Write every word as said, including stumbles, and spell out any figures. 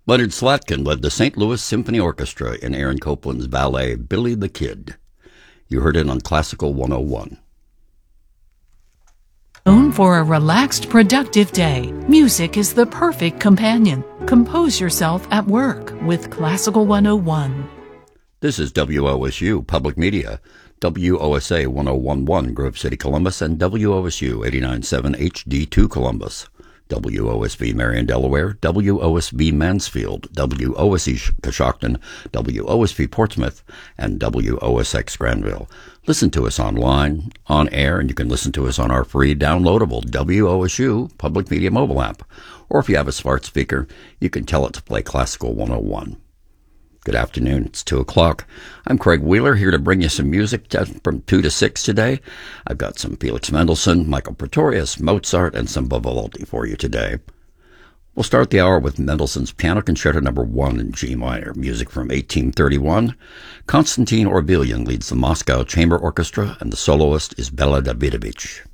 Leonard Slatkin led the Saint Louis Symphony Orchestra in Aaron Copland's ballet Billy the Kid. You heard it on Classical one oh one. Known for a relaxed, productive day, music is the perfect companion. Compose yourself at work with Classical one oh one. This is W O S U Public Media, W O S A one oh one point one Grove City, Columbus, and W O S U eighty-nine point seven H D two Columbus. W O S B Marion, Delaware, W O S B Mansfield, W O S E Coshocton, W O S B Portsmouth, and W O S X Granville. Listen to us online, on air, and you can listen to us on our free downloadable W O S U Public Media mobile app. Or if you have a smart speaker, you can tell it to play Classical one oh one. Good afternoon. It's two o'clock. I'm Craig Wheeler, here to bring you some music from two to six today. I've got some Felix Mendelssohn, Michael Pretorius, Mozart, and some Vivaldi for you today. We'll start the hour with Mendelssohn's Piano Concerto Number one in G minor, music from eighteen thirty-one. Konstantin Orbelian leads the Moscow Chamber Orchestra, and the soloist is Bela Davidovich.